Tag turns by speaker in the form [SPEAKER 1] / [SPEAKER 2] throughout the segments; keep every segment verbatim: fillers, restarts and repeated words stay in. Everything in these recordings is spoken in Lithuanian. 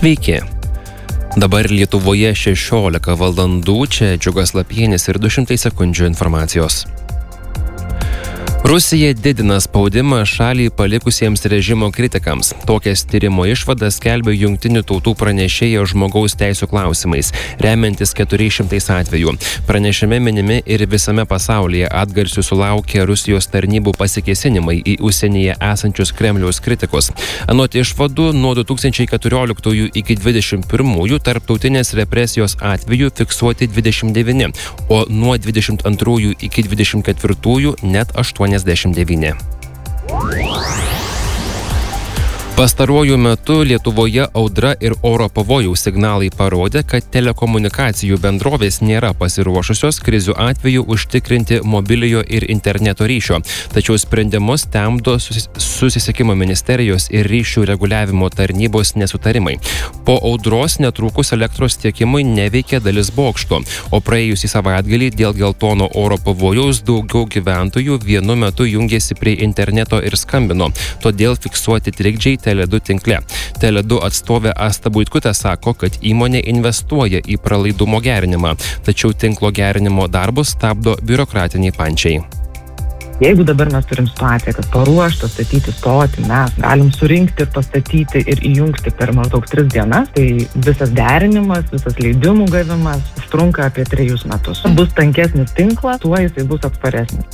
[SPEAKER 1] Sveiki. Dabar Lietuvoje šešiolika valandų, čia Džiugas Lapienis ir du šimtai sekundžių informacijos. Rusija didina spaudimą šalį palikusiems režimo kritikams. Tokias tyrimo išvadas skelbia Jungtinių tautų pranešėja žmogaus teisų klausimais, remiantis keturiais šimtais atvejų. Pranešime minimi ir visame pasaulyje atgarsių sulaukė Rusijos tarnybų pasikėsinimai į užsienyje esančius Kremliaus kritikus. Anot išvadų, nuo du tūkstančiai keturioliktųjų iki dvidešimt pirmųjų tarptautinės represijos atvejų fiksuoti dvidešimt devyni, o nuo dvidešimt antrųjų iki dvidešimt ketvirtųjų net aštuoniasdešimt devyni. Pastaruoju metu Lietuvoje audra ir oro pavojaus signalai parodė, kad telekomunikacijų bendrovės nėra pasiruošusios krizių atveju užtikrinti mobiliojo ir interneto ryšio, tačiau sprendimus temdo Susisiekimo ministerijos ir ryšių reguliavimo tarnybos nesutarimai. Po audros netrukus elektros tiekimui neveikė dalis bokštų, o praėjusį savaitgalį dėl geltono oro pavojaus daugiau gyventojų vienu metu jungėsi prie interneto ir skambino, todėl fiksuoti trikdžiai Tele du tinkle. Tele du atstovė Asta Buitkutė sako, kad įmonė investuoja į pralaidumo gerinimą, tačiau tinklo gerinimo darbus stabdo biurokratiniai pančiai.
[SPEAKER 2] Jeigu dabar mes turim situaciją, kad paruoštą statyti stotį mes galim surinkti ir pastatyti ir įjungti per maždaug tris dienas, tai visas derinimas, visas leidimų gavimas užtrunka apie trejus metus. Bus tankesnis tinklas, tuo jisai bus atsparesnis.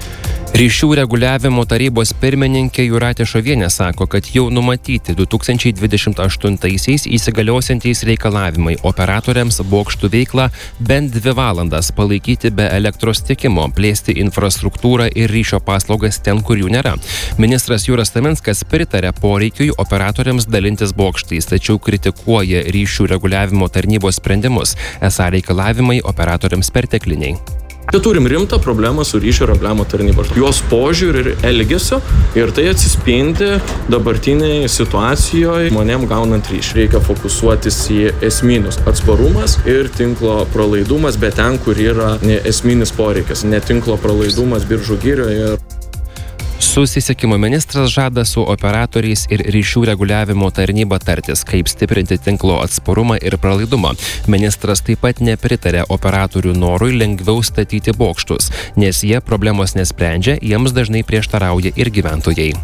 [SPEAKER 1] Ryšių reguliavimo tarybos pirmininkė Jūratė Šovienė sako, kad jau numatyti du tūkstančiai dvidešimt aštuntaisiais įsigaliosiantys reikalavimai operatoriams bokštų veiklą bent dvi valandas palaikyti be elektros tiekimo, plėsti infrastruktūrą ir ryšio paslaugas ten, kur jų nėra. Ministras Jūras Taminskas pritarė poreikiui operatoriams dalintis bokštais, tačiau kritikuoja ryšių reguliavimo tarnybos sprendimus, esą reikalavimai operatoriams pertekliniai.
[SPEAKER 3] Čia turim rimtą problemą su ryšio reguliavimo tarnyba. Jos požiūrį ir elgesio ir tai atsispindi dabartiniai situacijoje žmonėm gaunant ryšį. Reikia fokusuotis į esminius atsparumas ir tinklo pralaidumas, bet ten, kur yra esminis poreikis, ne tinklo pralaidumas Biržų girioje.
[SPEAKER 1] Susisiekimo ministras žada su operatoriais ir ryšių reguliavimo tarnyba tartis, kaip stiprinti tinklo atsparumą ir pralaidumą. Ministras taip pat nepritarė operatorių norui lengviau statyti bokštus, nes jie problemos nesprendžia, jiems dažnai prieštarauja ir gyventojai.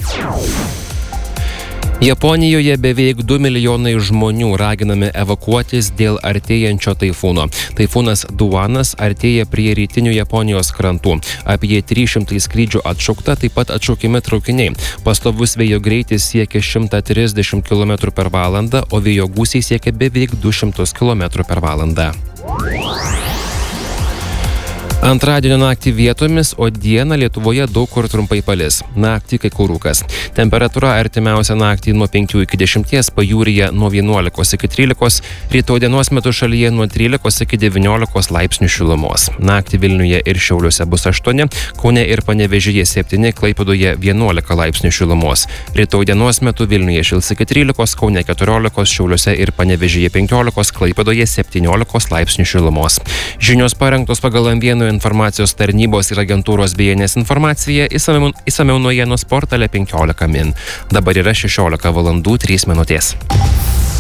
[SPEAKER 1] Japonijoje beveik du milijonai žmonių raginami evakuotis dėl artėjančio taifūno. Taifūnas Duanas artėja prie rytinių Japonijos krantų. Apie trys šimtai skrydžių atšaukta, taip pat atšaukiami traukiniai. Pastovus vėjo greitis siekia šimtą trisdešimt kilometrų per valandą, o vėjo gūsiai siekia beveik du šimtus kilometrų per valandą. Antradienio naktį vietomis, o dieną Lietuvoje daug kur trumpai palis. Naktį kai kur rūkas. Temperatūra artimiausią naktį nuo penkių iki dešimties, pajūryje nuo vienuolikos iki trylikos, rytoj dienos metu šalyje nuo trylikos iki devyniolikos laipsnių šilumos. Naktį Vilniuje ir Šiauliuose bus aštuoni, Kaune ir Panevėžyje septyni, Klaipėdoje vienuolika laipsnių šilumos. Rytoj dienos metu Vilniuje šils iki trylikos, Kaune keturiolikos, Šiauliuose ir Panevėžyje penkiolikos, Klaipėdoje septyniolikos laipsnių šilumos. Žinios parengtos pagal M vienas informacijos tarnybos ir agentūros B N S informacija, išsamiau, išsamiau naujienų portale penkiolika min. Dabar yra šešiolika valandų trys minutės.